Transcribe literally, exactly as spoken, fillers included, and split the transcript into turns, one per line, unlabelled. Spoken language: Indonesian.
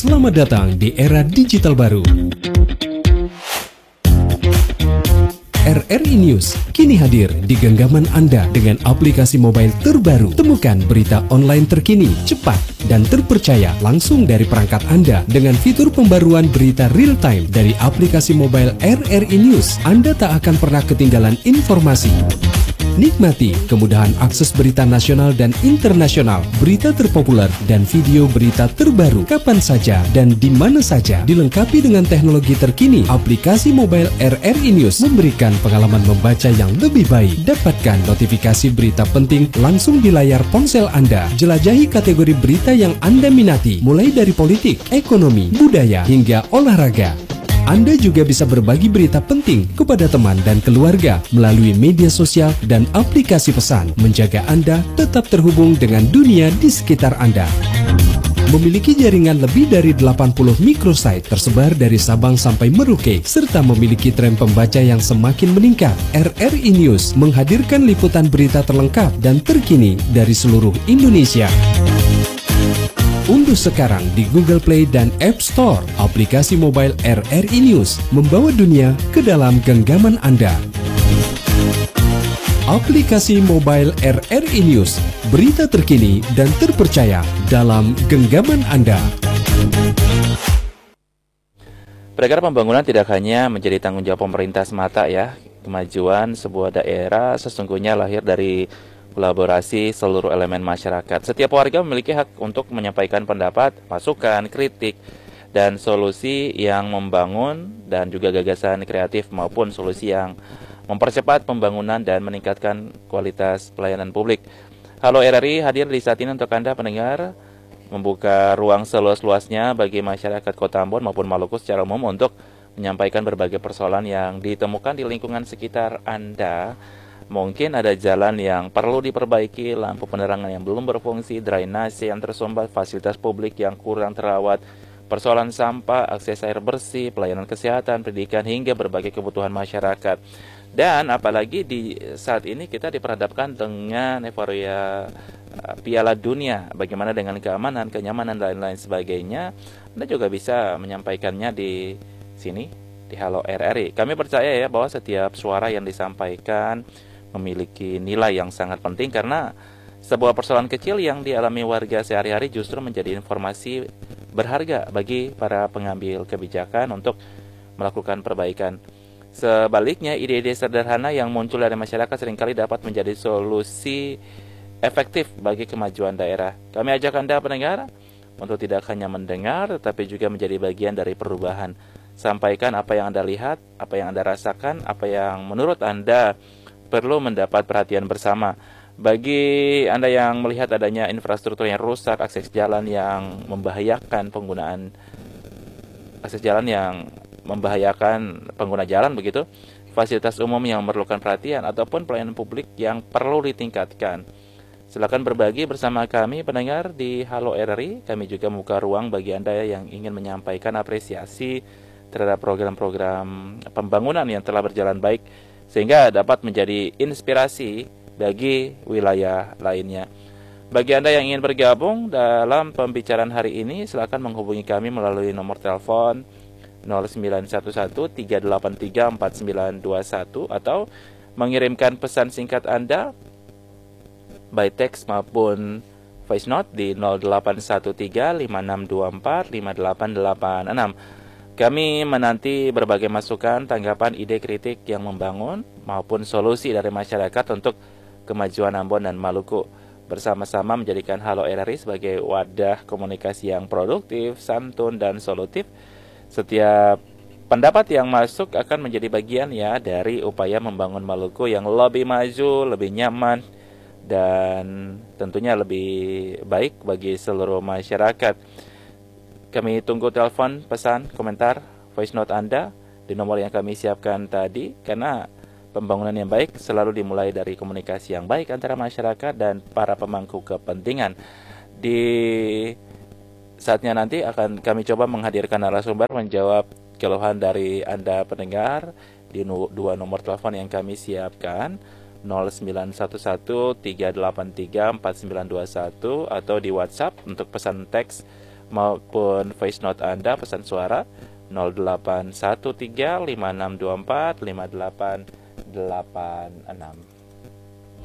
Selamat datang di era digital baru. R R I News kini hadir di genggaman Anda dengan aplikasi mobile terbaru. Temukan berita online terkini, cepat, dan terpercaya langsung dari perangkat Anda dengan fitur pembaruan berita real time dari aplikasi mobile R R I News. Anda tak akan pernah ketinggalan informasi. Nikmati kemudahan akses berita nasional dan internasional, berita terpopuler, dan video berita terbaru kapan saja dan di mana saja. Dilengkapi dengan teknologi terkini, aplikasi mobile R R I News memberikan pengalaman membaca yang lebih baik. Dapatkan notifikasi berita penting langsung di layar ponsel Anda. Jelajahi kategori berita yang Anda minati, mulai dari politik, ekonomi, budaya, hingga olahraga. Anda juga bisa berbagi berita penting kepada teman dan keluarga melalui media sosial dan aplikasi pesan, menjaga Anda tetap terhubung dengan dunia di sekitar Anda. Memiliki jaringan lebih dari delapan puluh microsite tersebar dari Sabang sampai Merauke, serta memiliki tren pembaca yang semakin meningkat. R R I News menghadirkan liputan berita terlengkap dan terkini dari seluruh Indonesia. Unduh sekarang di Google Play dan App Store aplikasi mobile R R I News, membawa dunia ke dalam genggaman Anda. Aplikasi mobile R R I News, berita terkini dan terpercaya dalam genggaman Anda.
Perkara pembangunan tidak hanya menjadi tanggung jawab pemerintah semata ya. Kemajuan sebuah daerah sesungguhnya lahir dari kolaborasi seluruh elemen masyarakat. Setiap warga memiliki hak untuk menyampaikan pendapat, masukan, kritik, dan solusi yang membangun dan juga gagasan kreatif maupun solusi yang mempercepat pembangunan dan meningkatkan kualitas pelayanan publik. Halo R R I hadir di saat ini untuk Anda pendengar, membuka ruang seluas-luasnya bagi masyarakat Kota Ambon maupun Maluku secara umum untuk menyampaikan berbagai persoalan yang ditemukan di lingkungan sekitar Anda. Mungkin ada jalan yang perlu diperbaiki, lampu penerangan yang belum berfungsi, drainase yang tersumbat, fasilitas publik yang kurang terawat, persoalan sampah, akses air bersih, pelayanan kesehatan, pendidikan, hingga berbagai kebutuhan masyarakat. Dan apalagi di saat ini kita diperhadapkan dengan euforia Piala Dunia, bagaimana dengan keamanan, kenyamanan, dan lain-lain sebagainya. Anda juga bisa menyampaikannya di sini, di Halo R R I. Kami percaya ya bahwa setiap suara yang disampaikan memiliki nilai yang sangat penting, karena sebuah persoalan kecil yang dialami warga sehari-hari justru menjadi informasi berharga bagi para pengambil kebijakan untuk melakukan perbaikan. Sebaliknya, ide-ide sederhana yang muncul dari masyarakat seringkali dapat menjadi solusi efektif bagi kemajuan daerah. Kami ajak Anda pendengar untuk tidak hanya mendengar, tetapi juga menjadi bagian dari perubahan. Sampaikan apa yang Anda lihat, apa yang Anda rasakan, apa yang menurut Anda perlu mendapat perhatian bersama. Bagi Anda yang melihat adanya infrastruktur yang rusak, akses jalan yang membahayakan penggunaan akses jalan yang membahayakan pengguna jalan begitu, fasilitas umum yang memerlukan perhatian, ataupun pelayanan publik yang perlu ditingkatkan, silakan berbagi bersama kami pendengar di Halo R R I. Kami juga membuka ruang bagi Anda yang ingin menyampaikan apresiasi terhadap program-program pembangunan yang telah berjalan baik, sehingga dapat menjadi inspirasi bagi wilayah lainnya. Bagi Anda yang ingin bergabung dalam pembicaraan hari ini, silakan menghubungi kami melalui nomor telepon nol sembilan satu satu tiga delapan tiga empat sembilan dua satu atau mengirimkan pesan singkat Anda by text maupun voice note di nol delapan satu tiga lima enam dua empat lima delapan delapan enam. Kami menanti berbagai masukan, tanggapan, ide, kritik yang membangun maupun solusi dari masyarakat untuk kemajuan Ambon dan Maluku. Bersama-sama menjadikan Halo R R I sebagai wadah komunikasi yang produktif, santun, dan solutif. Setiap pendapat yang masuk akan menjadi bagian ya dari upaya membangun Maluku yang lebih maju, lebih nyaman, dan tentunya lebih baik bagi seluruh masyarakat. Kami tunggu telepon, pesan, komentar, voice note Anda di nomor yang kami siapkan tadi, karena pembangunan yang baik selalu dimulai dari komunikasi yang baik antara masyarakat dan para pemangku kepentingan. Di saatnya nanti akan kami coba menghadirkan narasumber menjawab keluhan dari Anda pendengar di dua nomor telepon yang kami siapkan, nol sembilan satu satu tiga delapan tiga empat sembilan dua satu, atau di WhatsApp untuk pesan teks maupun voice note Anda, pesan suara nol delapan satu tiga lima enam dua empat lima delapan delapan enam.